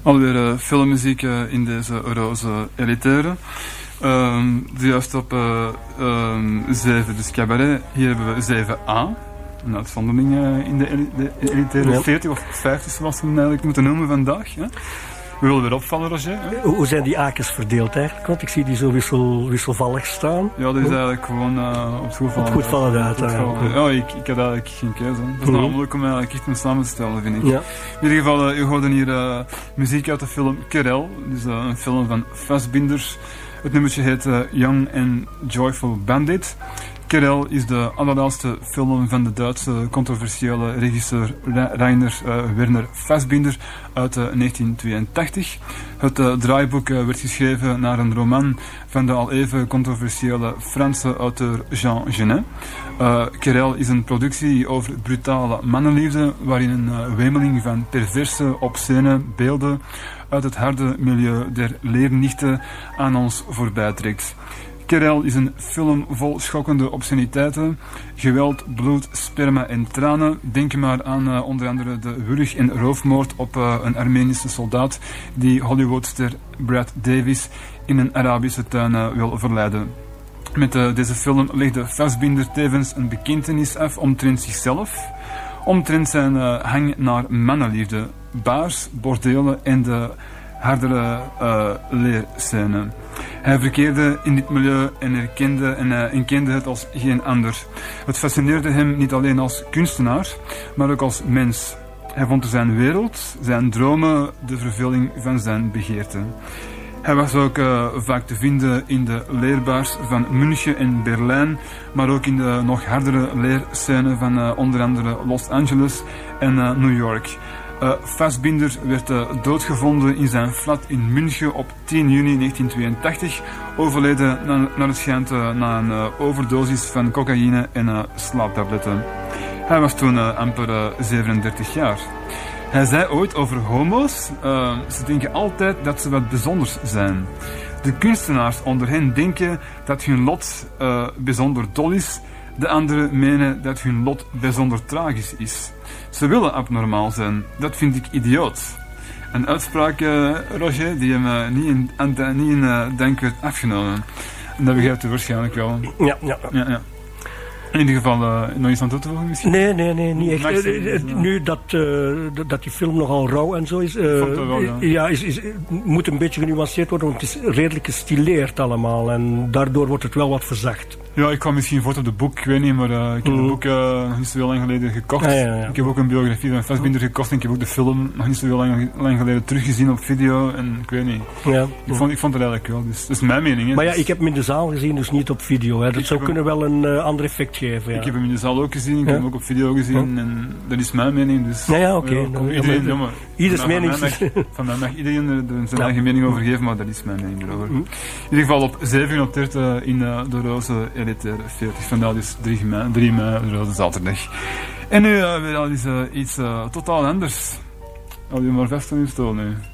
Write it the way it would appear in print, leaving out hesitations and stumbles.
Alweer filmmuziek in deze roze elitaire. Juist op 7, dus cabaret. Hier hebben we 7a. Een uitzondering in de elitaire 40 of 50, zoals we hem eigenlijk moeten noemen vandaag. Hè? We willen weer opvallen, Roger. Hè? Hoe zijn die aakjes verdeeld eigenlijk? Want ik zie die zo wisselvallig staan. Ja, dat is eigenlijk gewoon op het goed vallen. Op het goed vallen uit. Ja, ik had eigenlijk geen keuze. Dat is namelijk om eigenlijk echt een samen te stellen, vind ik. Ja. In ieder geval, u hoorde hier muziek uit de film Querelle. Dus een film van Fassbinder. Het nummertje heet Young and Joyful Bandit. Querelle is de allerlaatste film van de Duitse controversiële regisseur Rainer Werner Fassbinder uit 1982. Het draaiboek werd geschreven naar een roman van de al even controversiële Franse auteur Jean Genet. Querelle is een productie over brutale mannenliefde waarin een wemeling van perverse, obscene beelden uit het harde milieu der leernichten aan ons voorbij trekt. Querelle is een film vol schokkende obsceniteiten, geweld, bloed, sperma en tranen. Denk maar aan onder andere de wurg- en roofmoord op een Armenische soldaat die Hollywoodster Brad Davis in een Arabische tuin wil verleiden. Met deze film legde Fassbinder tevens een bekentenis af omtrent zichzelf, omtrent zijn hang naar mannenliefde, baars, bordelen en de hardere leerscène. Hij verkeerde in dit milieu en kende het als geen ander. Het fascineerde hem niet alleen als kunstenaar, maar ook als mens. Hij vond zijn wereld, zijn dromen, de vervulling van zijn begeerten. Hij was ook vaak te vinden in de leerbaars van München en Berlijn, maar ook in de nog hardere leerscène van onder andere Los Angeles en New York. Fassbinder werd doodgevonden in zijn flat in München op 10 juni 1982, overleden naar het schijnt na een overdosis van cocaïne en slaaptabletten. Hij was toen amper 37 jaar. Hij zei ooit over homo's, ze denken altijd dat ze wat bijzonders zijn. De kunstenaars onder hen denken dat hun lot bijzonder dol is, de anderen menen dat hun lot bijzonder tragisch is. Ze willen abnormaal zijn. Dat vind ik idioot. Een uitspraak, Roger, die hem niet in dank werd afgenomen. En dat begrijpt u waarschijnlijk wel. Ja. In ieder geval, nog iets aan toe te voegen misschien? Nee, niet echt. Nu dat die film nogal rauw en zo is, moet een beetje genuanceerd worden, want het is redelijk gestileerd allemaal. En daardoor wordt het wel wat verzacht. Ja, ik kwam misschien voort op de boek, ik weet niet, maar ik heb het boek nog niet zo heel lang geleden gekocht. Ja. Ik heb ook een biografie van Fassbinder gekocht en ik heb ook de film nog niet zo heel lang geleden teruggezien op video en ik weet niet. Ja. Ik vond het eigenlijk wel, dus dat is mijn mening. Hè. Maar ja, ik heb hem in de zaal gezien, dus niet op video. Hè. Dat zou kunnen wel een ander effect geven. Ja. Ik heb hem in de zaal ook gezien, ik heb hem ook op video gezien en dat is mijn mening. Dus, oké. Ieders mening. Van mij mag iedereen er zijn eigen mening over geven, maar dat is mijn mening erover. In ieder geval op 7 genoteerd in de roze elitaire 40. Vandaag is 3 mei, de roze zaterdag. En nu weer al iets totaal anders. Al je maar vast aan je stoel nu.